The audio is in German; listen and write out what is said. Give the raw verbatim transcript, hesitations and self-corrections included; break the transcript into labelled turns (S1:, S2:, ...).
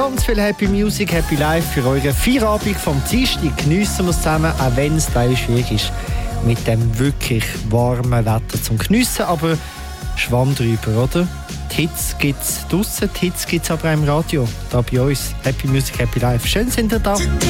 S1: Ganz viel Happy Music, Happy Life für euren Feierabend vom Dienstag. Geniessen wir es zusammen, auch wenn es teilweise schwierig ist. Mit dem wirklich warmen Wetter zum Geniessen, aber Schwamm drüber, oder? Die Hits gibt es draussen, die Hits gibt es aber auch im Radio. Da bei uns. Happy Music, Happy Life. Schön sind ihr da.